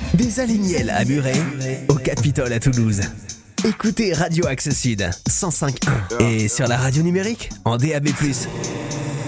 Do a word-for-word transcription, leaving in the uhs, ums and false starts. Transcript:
Des Alégniels à Muret, au Capitole à Toulouse. Écoutez Radio Axe Sud cent cinq point un et sur la radio numérique en D A B plus.